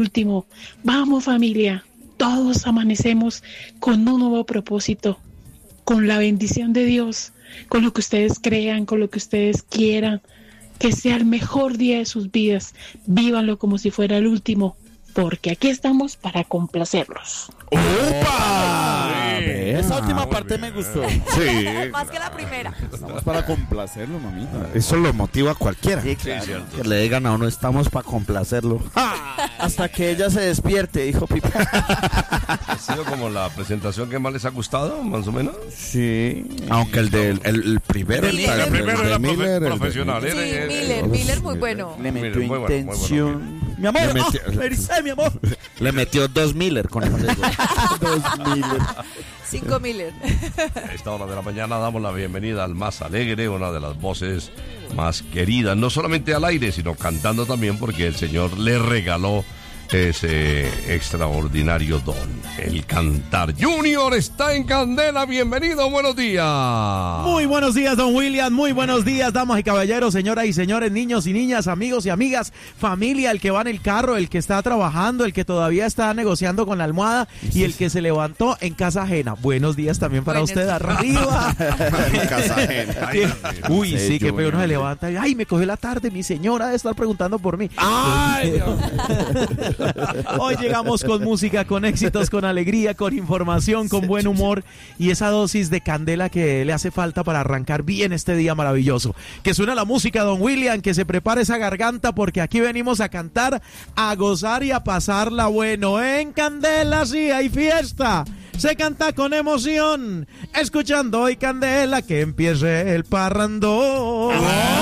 último. Vamos, familia, todos amanecemos con un nuevo propósito, con la bendición de Dios, con lo que ustedes crean, con lo que ustedes quieran, que sea el mejor día de sus vidas. Vívanlo como si fuera el último, porque aquí estamos para complacerlos. ¡Opa! Esa última parte me gustó. Sí. Más que la primera. Estamos para complacerlo, mamita. Eso lo motiva a cualquiera. Sí, claro. Que le digan a uno, estamos para complacerlo. Hasta que ella se despierte, dijo Pipe. ¿Ha sido como la presentación que más les ha gustado, más o menos? Sí. Aunque el primero, El El primero era Miller, profesional. Sí, Miller, muy bueno. Le metió Muy bueno, muy intención. Mi amor, Le metió- me ericé, mi amor. le metió 2 Miller con eso. 2000. 5 Miller. A esta hora de la mañana damos la bienvenida al más alegre, una de las voces más queridas, no solamente al aire, sino cantando también, porque el Señor le regaló ese extraordinario don, el cantar. Junior está en Candela, bienvenido, buenos días. Muy buenos días, don William, muy buenos días, damas y caballeros, señoras y señores, niños y niñas, amigos y amigas, familia, el que va en el carro, el que está trabajando, el que todavía está negociando con la almohada y el que se levantó en casa ajena. Buenos días también para Buenos usted, días. arriba. Casa ajena. Uy, sí, que yo, peor uno se bueno. levanta y, ay, me cogió la tarde, mi señora debe estar preguntando por mí. Ay, Dios. Hoy llegamos con música, con éxitos, con alegría, con información, con buen humor y esa dosis de candela que le hace falta para arrancar bien este día maravilloso. Que suena la música, don William, que se prepare esa garganta porque aquí venimos a cantar, a gozar y a pasarla bueno. En Candela sí hay fiesta. Se canta con emoción, escuchando hoy Candela, que empiece el parrandón.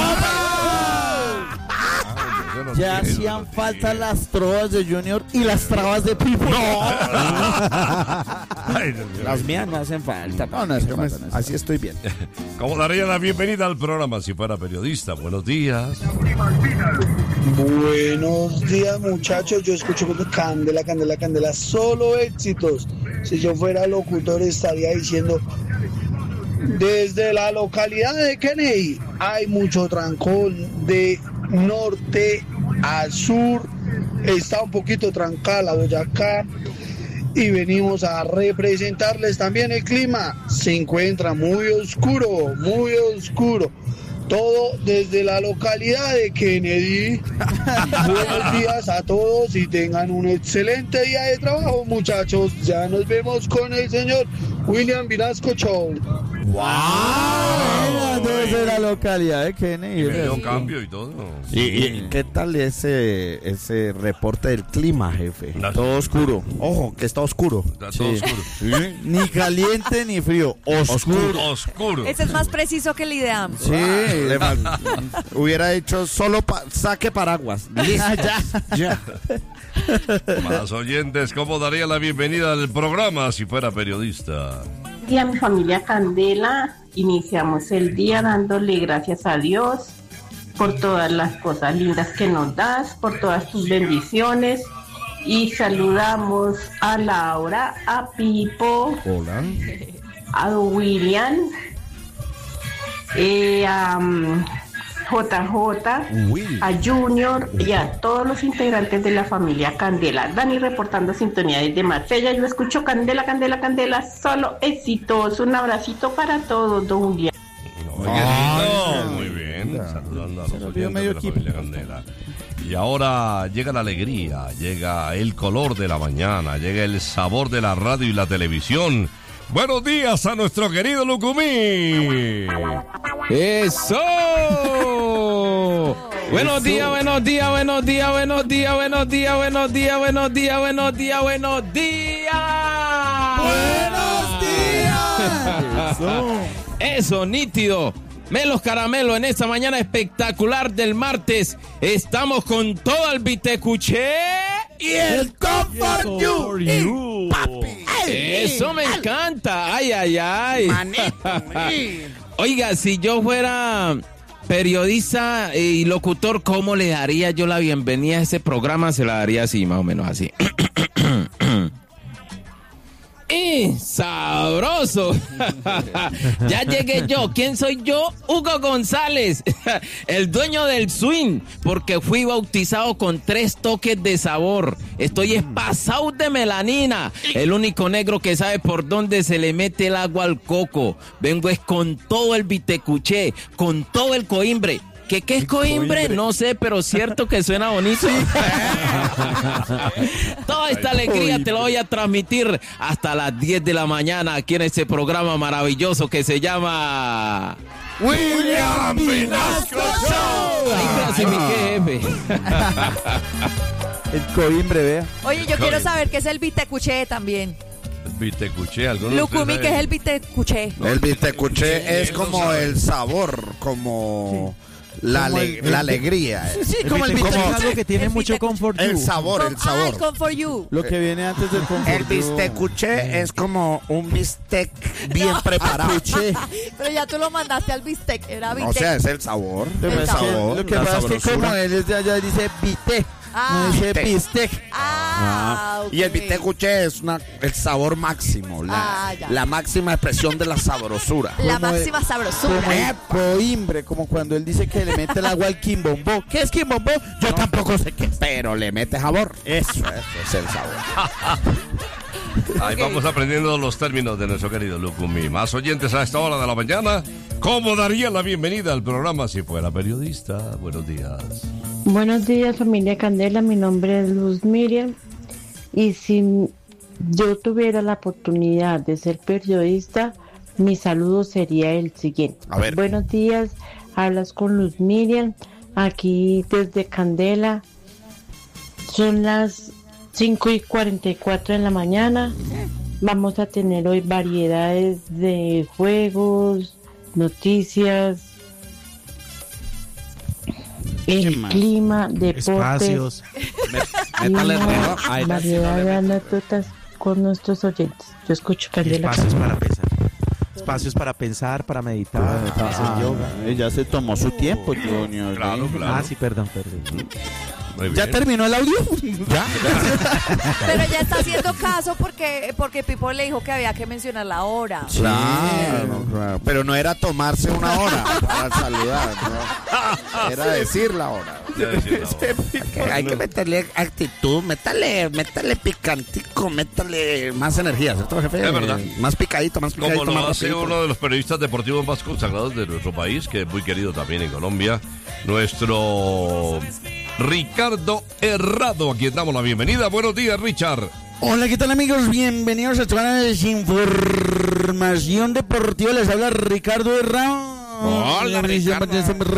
Ya hacían falta las trovas de Junior y las trabas de Pipe. Ay, Dios mío. Las mías no hacen falta. No, así estoy bien. ¿Cómo daría la bienvenida al programa si fuera periodista? Buenos días. Buenos días, muchachos. Yo escucho como Candela, Candela, Candela. Solo éxitos. Si yo fuera locutor estaría diciendo: desde la localidad de Kennedy hay mucho trancón de norte a sur. Está un poquito trancada la Boyacá. Y venimos a representarles también el clima. Se encuentra muy oscuro, muy oscuro. Todo desde la localidad de Kennedy. Buenos días a todos y tengan un excelente día de trabajo, muchachos. Ya nos vemos con el señor William Vinasco Show. Desde la localidad de Kennedy. Medio cambio y todo. ¿Y qué tal ese reporte del clima, jefe? Todo oscuro. Ojo, que está oscuro. Está todo oscuro. Ni caliente ni frío. Oscuro. Oscuro. Ese es más preciso que el IDEAM. Sí. Hubiera hecho solo saque paraguas. Ya. Más oyentes, ¿cómo daría la bienvenida al programa si fuera periodista? Y a mi familia Candela, iniciamos el día dándole gracias a Dios por todas las cosas lindas que nos das, por todas tus bendiciones. Y saludamos a Laura, a Pipo, Hola. a Don William, a JJ, a Junior y a todos los integrantes de la familia Candela. Dani reportando sintonía desde Marsella. Yo escucho Candela, Candela, Candela, solo éxitos. Un abracito para todos, don William. Muy bien. Saludando a los oyentes de la familia Candela. Y ahora llega la alegría, llega el color de la mañana, llega el sabor de la radio y la televisión. Buenos días a nuestro querido Lucumí. ¡Eso! Buenos días, buenos días, buenos días, buenos días, buenos días, buenos días, buenos días, buenos días, buenos días. ¡Buenos días! Eso, nítido. Melos Caramelo en esta mañana espectacular del martes. Estamos con todo el Vitecuché Y el Comfort You. Eso me encanta. Ay, ay, ay. Oiga, si yo fuera periodista y locutor, ¿cómo le daría yo la bienvenida a ese programa? Se la daría así, más o menos así. ¡Uy! ¡Sabroso! Ya llegué yo. ¿Quién soy yo? Hugo González, el dueño del swing, porque fui bautizado con 3 toques de sabor. Estoy espasado de melanina. El único negro que sabe por dónde se le mete el agua al coco. Vengo es con todo el vitecuché, con todo el coimbre. ¿Qué es coimbre? No sé, pero cierto que suena bonito. Sí. Toda esta alegría te la voy a transmitir hasta las 10 de la mañana aquí en este programa maravilloso que se llama... William Vinasco Show. Ahí clasifiqué, jefe. El coimbre, vea. Oye, yo quiero saber qué es el vitecuché también. Vitecuché, algunos. Lucumi, ¿qué es el vitecuché? El vitecuché es como el sabor, como... La alegría. Sí, como el como bistec. algo que tiene mucho comfort. El sabor, el sabor. el comfort you. Lo que viene antes del comfort. El bistecuché es como un bistec bien preparado. Pero ya tú lo mandaste al bistec, era bistec. O sea, es el sabor. Lo El sabor. que la pasa es que sabrosura. como él es de allá dice bistec, no dice bistec. Ok. Y el bistecuché es el sabor máximo, ya. la máxima expresión de la sabrosura. La Como máxima Como sabrosura. el coimbre, como cuando él dice que le mete el agua al quimbombó. ¿Qué es quimbombó? Yo tampoco sé qué es. Pero le mete sabor. Eso es el sabor. Ahí vamos aprendiendo los términos de nuestro querido Lucumi. Más oyentes a esta hora de la mañana. ¿Cómo daría la bienvenida al programa si fuera periodista? Buenos días. Buenos días, familia Candela. Mi nombre es Luz Miriam. Y si yo tuviera la oportunidad de ser periodista, mi saludo sería el siguiente. A ver. Buenos días, hablas con Luz Miriam, aquí desde Candela. Son las 5:44 de la mañana. Vamos a tener hoy variedades de juegos, noticias, el clima, deportes, Espacios. y una variedad de anécdotas con nuestros oyentes. Yo escucho Candela. Espacios para pensar. Espacios para pensar, para meditar, para hacer yoga. Ella se tomó su tiempo, Junior. Claro, claro. Ah, sí, perdón. Muy bien. ¿Ya terminó el audio? ¿Ya? Pero ya está haciendo caso porque Pipo le dijo que había que mencionar la hora. Claro. Pero no era tomarse una hora para saludar, ¿no? Era decir la hora. Hay que meterle actitud, métale picantico, métale más energía, ¿cierto, jefe? Es verdad. Más picadito, más Como lo más hace rapidito. uno de los periodistas deportivos más consagrados de nuestro país, que es muy querido también en Colombia, nuestro Ricardo Herrado, a quien damos la bienvenida. Buenos días, Richard. Hola, ¿qué tal, amigos? Bienvenidos a esta hora de Información Deportiva. Les habla Ricardo Herrado. Hola, Ricardo.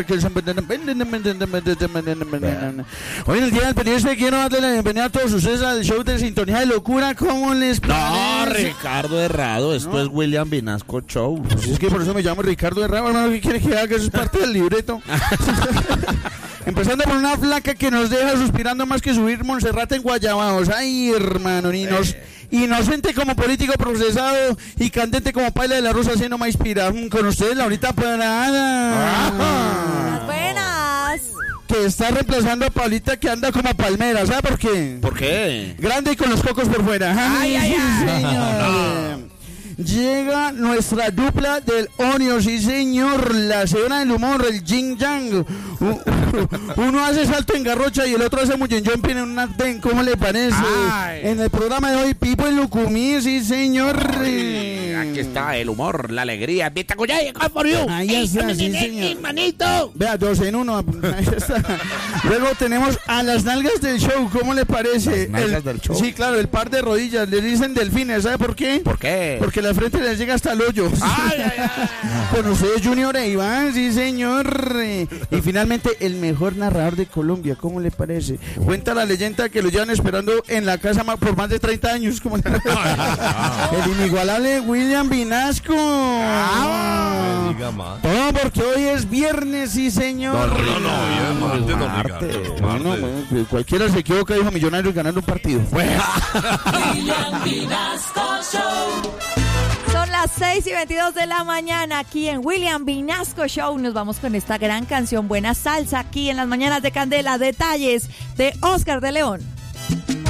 Hoy en el día del periodista quiero darle la bienvenida a todos ustedes al show de Sintonía de Locura. ¿Cómo les parece? No, Ricardo Herrado, esto es William Vinasco Show. Pues es que por eso me llamo Ricardo Herrado, hermano. ¿Qué quiere que haga? Eso es parte del libreto. Empezando por una flaca que nos deja suspirando más que subir Monserrate en Guayabados. Ay, hermano, inocente como político procesado y candente como paila de la rosa haciendo más inspira. Con ustedes, Laurita Parada. Buenas. Que está reemplazando a Paulita que anda como palmera. ¿Sabe por qué? ¿Por qué? Grande y con los cocos por fuera. Ay, señor. Llega nuestra dupla del Onio, sí señor, la señora del humor, el Jin Yang. Uno hace salto en garrocha y el otro hace muyen jumping en un andén, ¿cómo le parece? Ay. En el programa de hoy, Pipo y Lucumí, sí señor. Aquí está el humor, la alegría. Vita Cuyay, come for you. Ahí está, sí señor. Manito. Vea, 2 en 1. Ahí está. Luego tenemos a las nalgas del show, ¿cómo le parece? Las nalgas del show. Sí, claro, el par de rodillas, le dicen delfines, ¿sabe por qué? ¿Por qué? Porque la frente les llega hasta el hoyo. Con ustedes Junior e Iván, sí señor. Y finalmente el mejor narrador de Colombia, ¿cómo le parece? Cuenta la leyenda que lo llevan esperando en la casa por más de 30 años. Como el inigualable William Vinasco. Diga más. Todo porque hoy es viernes, sí señor. No, es martes, don Ricardo. Bueno, cualquiera se equivoca, dijo Millonarios ganando un partido. William Vinasco Show. Son las 6:22 de la mañana aquí en William Vinasco Show. Nos vamos con esta gran canción, Buena Salsa, aquí en las mañanas de Candela. Detalles de Oscar de León.